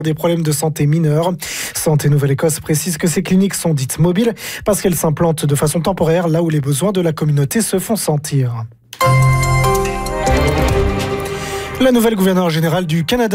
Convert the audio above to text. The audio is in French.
des problèmes de santé mineurs. Santé Nouvelle-Écosse précise que ces cliniques sont dites mobiles parce qu'elles s'implantent de façon temporaire là où les besoins de la communauté se font sentir. La nouvelle gouverneure générale du Canada